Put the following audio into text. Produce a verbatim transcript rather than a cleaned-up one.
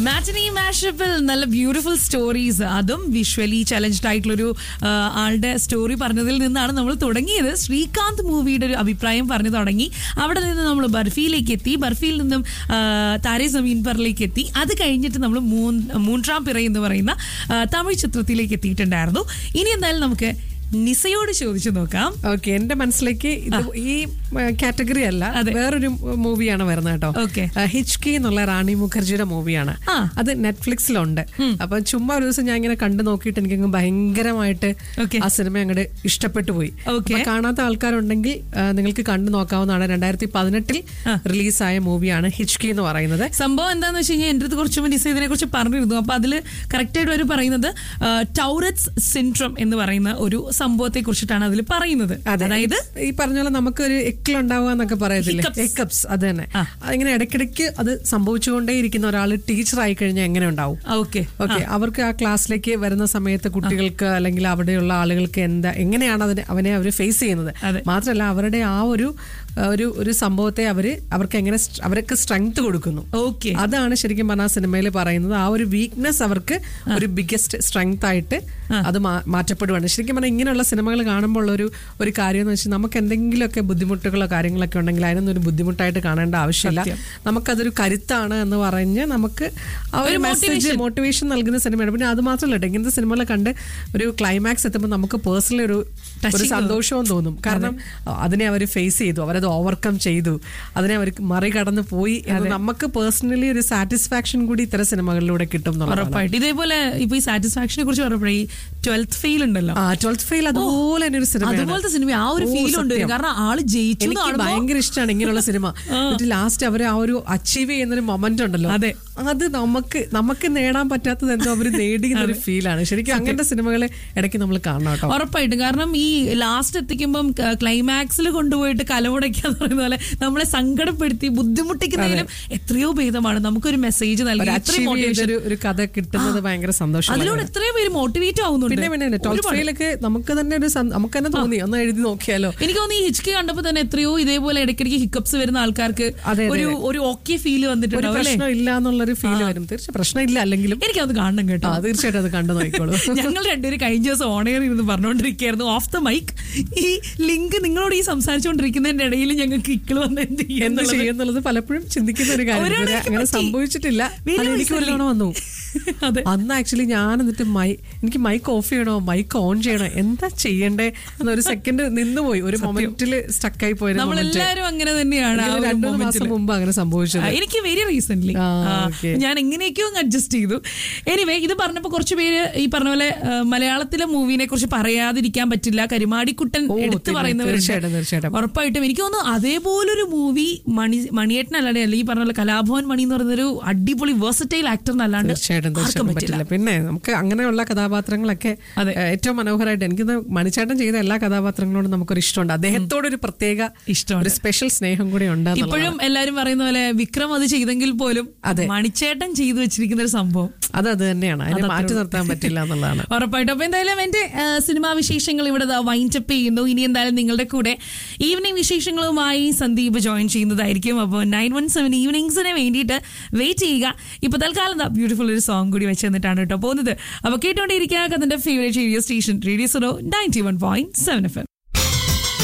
മാറ്റിനി മാഷപ്പിൽ നല്ല beautiful stories, അതും visually challenged ആയിട്ടുള്ളൊരു ആളുടെ സ്റ്റോറി പറഞ്ഞതിൽ നിന്നാണ് നമ്മൾ തുടങ്ങിയത്. ശ്രീകാന്ത് മൂവിയുടെ ഒരു അഭിപ്രായം പറഞ്ഞു തുടങ്ങി. അവിടെ നിന്ന് നമ്മൾ ബർഫിയിലേക്ക് എത്തി. ബർഫിയിൽ നിന്നും താരേ സമീൻ പറിലേക്ക് എത്തി. അത് കഴിഞ്ഞിട്ട് നമ്മൾ മൂൺ മൂൺട്രാം പിറ എന്ന് പറയുന്ന തമിഴ് ചിത്രത്തിലേക്ക് എത്തിയിട്ടുണ്ടായിരുന്നു. ഇനി എന്തായാലും നമുക്ക് നിസയോട് ചോദിച്ചു നോക്കാം. ഓക്കെ, എന്റെ മനസ്സിലേക്ക് ഇത് ഈ കാറ്റഗറി അല്ല, വേറൊരു മൂവിയാണ് വരുന്നത് കേട്ടോ. ഹിച്കി എന്നുള്ള റാണി മുഖർജിയുടെ മൂവിയാണ്. അത് നെറ്റ്ഫ്ലിക്സിലുണ്ട്. അപ്പൊ ചുമ്മാ ഒരു ദിവസം ഞാൻ ഇങ്ങനെ കണ്ടു നോക്കിയിട്ട് എനിക്ക് ഭയങ്കരമായിട്ട് ആ സിനിമ അങ്ങോട്ട് ഇഷ്ടപ്പെട്ടു പോയി. കാണാത്ത ആൾക്കാരുണ്ടെങ്കിൽ നിങ്ങൾക്ക് കണ്ടു നോക്കാവുന്നതാണ്. രണ്ടായിരത്തി പതിനെട്ടിൽ റിലീസായ മൂവിയാണ് ഹിച്കി എന്ന് പറയുന്നത്. സംഭവം എന്താന്ന് വെച്ച് കഴിഞ്ഞാൽ എന്റെ അടുത്ത് കുറച്ച് നിസ ഇതിനെ കുറിച്ച് പറഞ്ഞിരുന്നു. അപ്പൊ അതില് കറക്റ്റ് ആയിട്ട് അവർ പറയുന്നത് ടൗററ്റ്സ് സിൻഡ്രോം എന്ന് പറയുന്ന ഒരു സംഭവത്തെ കുറിച്ചിട്ടാണ് അതിൽ പറയുന്നത്. അതായത് ഈ പറഞ്ഞ പോലെ നമുക്കൊരു എക്കിൾ ഉണ്ടാവുക എന്നൊക്കെ പറയത്തില്ലേ, എക്കപ്സ്. അത് തന്നെ. അതിങ്ങനെ ഇടയ്ക്കിടയ്ക്ക് അത് സംഭവിച്ചുകൊണ്ടേ ഇരിക്കുന്ന ഒരാൾ ടീച്ചർ ആയി കഴിഞ്ഞാൽ എങ്ങനെ ഉണ്ടാവും? ഓക്കെ ഓക്കെ അവർക്ക് ആ ക്ലാസ്സിലേക്ക് വരുന്ന സമയത്ത് കുട്ടികൾക്ക് അല്ലെങ്കിൽ അവിടെയുള്ള ആളുകൾക്ക് എന്താ എങ്ങനെയാണ് അതിനെ അവനെ അവർ ഫേസ് ചെയ്യുന്നത്. മാത്രമല്ല അവരുടെ ആ ഒരു ഒരു ഒരു സംഭവത്തെ അവര് അവർക്ക് എങ്ങനെ അവർക്ക് സ്ട്രെങ്ത് കൊടുക്കുന്നു. ഓക്കെ, അതാണ് ശരിക്കും പറഞ്ഞ സിനിമയിൽ പറയുന്നത്. ആ ഒരു വീക്ക്നെസ് അവർക്ക് ഒരു ബിഗ്ഗസ്റ്റ് സ്ട്രെങ്ത് ആയിട്ട് അത് മാറ്റപ്പെടുവാണ്. ശരിക്കും പറഞ്ഞാൽ ഇങ്ങനെയുള്ള സിനിമകൾ കാണുമ്പോൾ ഒരു ഒരു കാര്യം എന്ന് വെച്ചാൽ നമുക്ക് എന്തെങ്കിലുമൊക്കെ ബുദ്ധിമുട്ടുകളോ കാര്യങ്ങളൊക്കെ ഉണ്ടെങ്കിൽ അതിനൊന്നും ഒരു ബുദ്ധിമുട്ടായിട്ട് കാണേണ്ട ആവശ്യമില്ല. നമുക്കതൊരു കരുത്താണ് എന്ന് പറഞ്ഞ് നമുക്ക് ആ ഒരു മെസ്സേജ് മോട്ടിവേഷൻ നൽകുന്ന സിനിമയാണ്. പിന്നെ അത് മാത്രമല്ല കേട്ടോ, ഇങ്ങനത്തെ സിനിമകളെ കണ്ട് ഒരു ക്ലൈമാക്സ് എത്തുമ്പോൾ നമുക്ക് പേഴ്സണലി ഒരു ഒരു സന്തോഷവും തോന്നും. കാരണം അതിനെ അവർ ഫേസ് ചെയ്തു, അവരത് ഓവർകം ചെയ്തു, അതിനെ അവർക്ക് മറികടന്ന് പോയി. നമുക്ക് പേഴ്സണലി ഒരു സാറ്റിസ്ഫാക്ഷൻ കൂടി ഇത്തരം സിനിമകളിലൂടെ കിട്ടും. ഇതേപോലെ ഇപ്പൊ ഈ സാറ്റിസ്ഫാക്ഷനെ കുറിച്ച് പറഞ്ഞപ്പോഴേ ഈ ട്വൽത്ത് ഫെയിൽ ഉണ്ടല്ലോ, ട്വൽത്ത് ഫെയിൽ അതുപോലെ തന്നെ ഒരു സിനിമ, അതുപോലത്തെ സിനിമ. ആ ഒരു ഫീൽ ഉണ്ട്. കാരണം ആള് ജയിച്ചു. എനിക്ക് ഭയങ്കര ഇഷ്ടമാണ് ഇങ്ങനെയുള്ള സിനിമ. എന്നിട്ട് ലാസ്റ്റ് അവർ ആ ഒരു അച്ചീവ് ചെയ്യുന്നൊരു മൊമെന്റ് ഉണ്ടല്ലോ, അതെ, അത് നമുക്ക് നമുക്ക് നേടാൻ പറ്റാത്തത് എന്തോ അവർ നേടിയ ഒരു ഫീലാണ്. ശരിക്കും അങ്ങനത്തെ സിനിമകളെ ഇടയ്ക്ക് നമ്മൾ കാണണം കേട്ടോ, ഉറപ്പായിട്ടും. കാരണം ഈ ലാസ്റ്റ് എത്തിക്കുമ്പം ക്ലൈമാക്സിൽ കൊണ്ടുപോയിട്ട് കലമുടയ്ക്കാന്ന് പറയുന്ന പോലെ നമ്മളെ സങ്കടപ്പെടുത്തി ബുദ്ധിമുട്ടിക്കുന്നതിലും എത്രയോ ഭേദമാണ് നമുക്കൊരു മെസ്സേജ് നൽകി ഒരു കഥ കിട്ടുന്നത്. ഭയങ്കര സന്തോഷം. അതിലൂടെ എത്രയോ പേര് മോട്ടിവേറ്റ് ആവുന്നുണ്ട്. പിന്നെ പിന്നെ ട്വൽത്ത് നമുക്ക് തന്നെ ഒരു നമുക്ക് തന്നെ തോന്നി ഒന്ന് എഴുതി നോക്കിയാലോ. എനിക്ക് തോന്നി ഈ ഹിച്കി കണ്ടപ്പോ തന്നെ എത്രയോ ഇതേപോലെ ഇടയ്ക്കിടയ്ക്ക് ഹിക്കപ്സ് വരുന്ന ആൾക്കാർക്ക് ഒരു ഒരു ഓക്കെ ഫീൽ വന്നിട്ടുണ്ട്. പ്രശ്നം ഇല്ല എന്നുള്ളൊരു ഫീൽ വരും. തീർച്ചയായും പ്രശ്നം ഇല്ല അല്ലെങ്കിലും എനിക്കത് കാണണം കേട്ടോ. തീർച്ചയായിട്ടും അത് കണ്ടു നോക്കിക്കോളൂ. ഞങ്ങൾ രണ്ടുപേരും കഴിഞ്ഞ ദിവസം ഓണയർ ഇരുന്ന് പറഞ്ഞുകൊണ്ടിരിക്കുകയായിരുന്നു ഓഫ് ദ മൈക്ക്. ഈ ലിങ്ക് നിങ്ങളോട് ഈ സംസാരിച്ചുകൊണ്ടിരിക്കുന്നതിന്റെ ഇടയിൽ ഞങ്ങൾക്ക് ഇക്കിള് വന്ന് എന്ത് ചെയ്യുന്നുള്ളത് പലപ്പോഴും ചിന്തിക്കുന്ന ഒരു കാര്യം. അങ്ങനെ സംഭവിച്ചിട്ടില്ല. എനിക്ക് ഒരു തവണ വന്നു. അന്ന് ആക്ച്വലി ഞാൻ എന്നിട്ട് മൈ എനിക്ക് മൈക്ക് ഓഫ് ചെയ്യണോ മൈക്ക് ഓൺ ചെയ്യണോ എന്താ ചെയ്യണ്ടേ എന്നൊരു സെക്കൻഡ് നിന്നുപോയി. ഒരു മൊമെന്റിൽ സ്റ്റക്കായി പോയത്. നമ്മളെല്ലാരും അങ്ങനെ തന്നെയാണ്. രണ്ടു മാസം മുമ്പ് അങ്ങനെ സംഭവിച്ചത്. എനിക്ക് വെരി റീസെന്റ് ഞാൻ എങ്ങനെയൊക്കെയോ അഡ്ജസ്റ്റ് ചെയ്തു. എനിവേ, ഇത് പറഞ്ഞപ്പോ കുറച്ച് പേര് ഈ പറഞ്ഞ പോലെ മലയാളത്തിലെ മൂവിനെ കുറിച്ച് പറയാതിരിക്കാൻ പറ്റില്ല. കരുമാടിക്കുട്ടൻ എടുത്തു പറയുന്നവരുണ്ട്. ഉറപ്പായിട്ടും എനിക്ക് തോന്നുന്നു അതേപോലൊരു മൂവി മണി മണിയേട്ടനല്ലാതെ അല്ല ഈ പറഞ്ഞ പോലെ കലാഭവൻ മണി എന്ന് പറയുന്നൊരു അടിപൊളി വേഴ്സറ്റൈൽ ആക്ടറിനല്ലാണ്ട് പറ്റില്ല. പിന്നെ നമുക്ക് അങ്ങനെയുള്ള കഥാപാത്രങ്ങളൊക്കെ ഏറ്റവും മനോഹരമായിട്ട് എനിക്ക് മണിച്ചേട്ടൻ ചെയ്ത എല്ലാ കഥാപാത്രങ്ങളോടും നമുക്കൊരു ഇഷ്ടമുണ്ട്. അദ്ദേഹത്തോടൊരു പ്രത്യേക ഇഷ്ടമുണ്ട്, ഒരു സ്പെഷ്യൽ സ്നേഹം കൂടി ഉണ്ട്. ഇപ്പോഴും എല്ലാരും പറയുന്ന പോലെ വിക്രം അത് ചെയ്തെങ്കിൽ പോലും അതെ മണിച്ചേട്ടൻ ചെയ്തു വെച്ചിരിക്കുന്ന ഒരു സംഭവം അത് അത് തന്നെയാണ്. അതിനെ മാറ്റി നിർത്താൻ പറ്റില്ല എന്നുള്ളതാണ് ഉറപ്പായിട്ടും. അപ്പൊ എന്തായാലും എന്റെ സിനിമാ വിശേഷങ്ങൾ ഇവിടെ വൈൻഡപ്പ് ചെയ്യുന്നു. ഇനി എന്തായാലും നിങ്ങളുടെ കൂടെ ഈവനിങ് വിശേഷങ്ങളുമായി സന്ദീപ് ജോയിൻ ചെയ്യുന്നതായിരിക്കും. അപ്പോൾ നയൻ വൺ സെവൻ ഈവനിങ്സിന് വേണ്ടിയിട്ട് വെയിറ്റ് ചെയ്യുക. ഇപ്പൊ തൽക്കാലം ബ്യൂട്ടിഫുൾ ഒരു സോങ് കൂടി വെച്ച് തന്നിട്ടാണ് കേട്ടോ പോകുന്നത്. അപ്പൊ കേട്ടോണ്ടിരിക്കുക അതിന്റെ favourite radio station radio Suno ninety one point seven F M.